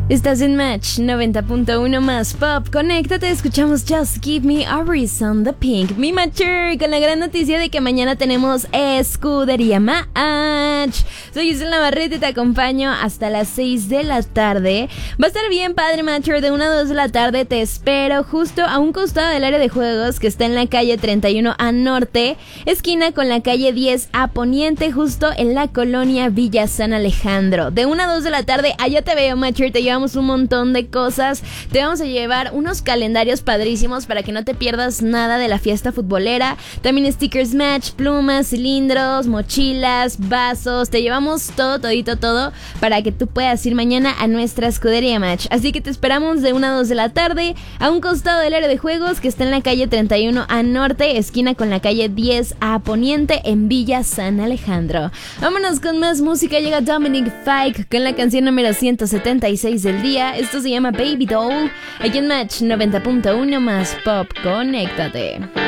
Estás en Match 90.1 más Pop. Conéctate, escuchamos Just Give Me a Reason, The Pink, Mi Matcher, con la gran noticia de que mañana tenemos Escudería Match. Soy Isla Navarrete y te acompaño hasta las 6 de la tarde. Va a estar bien padre, Matcher, de 1 a 2 de la tarde te espero justo a un costado del área de juegos que está en la calle 31A Norte, esquina con la calle 10A Poniente, justo en la colonia Villa San Alejandro. De 1 a 2 de la tarde, allá te veo, Matcher, te llevamos un montón de cosas. Te vamos a llevar unos calendarios padrísimos para que no te pierdas nada de la fiesta futbolera. También stickers Match, plumas, cilindros, mochilas, vasos. Te llevamos todo para que tú puedas ir mañana a nuestra escudería Match. Así que te esperamos de 1 a 2 de la tarde a un costado del área de juegos que está en la calle 31A Norte, esquina con la calle 10A Poniente, en Villa San Alejandro. Vámonos con más música. Llega Dominic Fike con la canción número 176 del día. Esto se llama Baby Doll. Aquí en Match 90.1 más Pop. Conéctate.